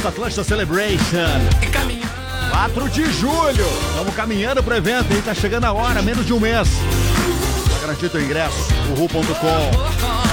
evento Atlântida Celebration. 4 de julho. Estamos caminhando pro evento, hein? Tá chegando a hora, menos de um mês. Pra garantir teu ingresso, uhu.com.